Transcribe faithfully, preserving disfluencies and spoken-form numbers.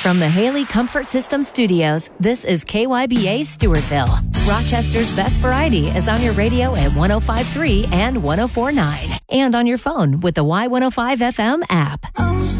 From the Haley Comfort System Studios, this is K Y B A Stewartville. Rochester's best variety is on your radio at one oh five point three and one oh four point nine. And on your phone with the Y one oh five F M app. Oh,